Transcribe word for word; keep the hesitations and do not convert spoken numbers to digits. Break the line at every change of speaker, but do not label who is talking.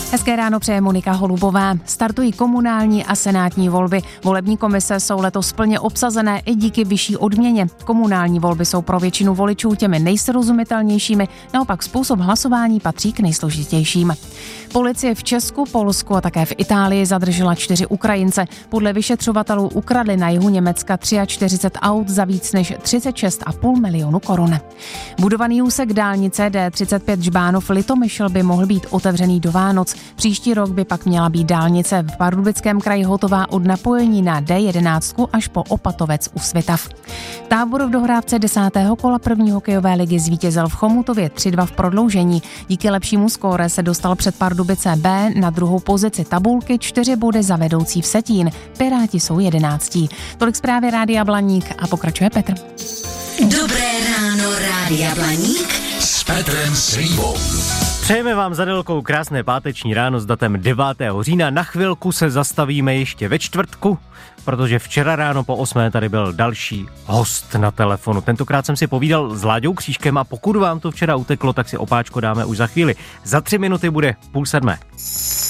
Hezké ráno přeje Monika Holubová. Startují komunální a senátní volby. Volební komise jsou letos plně obsazené i díky vyšší odměně. Komunální volby jsou pro většinu voličů těmi nejsrozumitelnějšími, naopak způsob hlasování patří k nejsložitějším. Policie v Česku, Polsku a také v Itálii zadržela čtyři Ukrajince. Podle vyšetřovatelů ukradli na jihu Německa čtyřicet tři aut za víc než třicet šest a půl milionu korun. Budovaný úsek dálnice D třicet pět Žbánov-Litomyšl by mohl být otevřený do Vánoc. Příští rok by pak měla být dálnice v Pardubickém kraji hotová od napojení na D jedenáct až po Opatovec u Svitav. Tábor v dohrávce desátého kola první hokejové ligy zvítězil v Chomutově tři dva v prodloužení. Díky lepšímu skóre se dostal před Pardubice B na druhou pozici tabulky, čtyři body za vedoucí Vsetín. Piráti jsou jedenáctí. Tolik zprávy Rádia Blaník a pokračuje Petr.
Dobré ráno Rádia Blaník
s Petrem Slívou.
Přejeme vám za délkou krásné páteční ráno s datem devátého října. Na chvilku se zastavíme ještě ve čtvrtku, protože včera ráno po osmé tady byl další host na telefonu. Tentokrát jsem si povídal s Láďou Křížkem a pokud vám to včera uteklo, tak si opáčko dáme už za chvíli. Za tři minuty bude půl sedmé.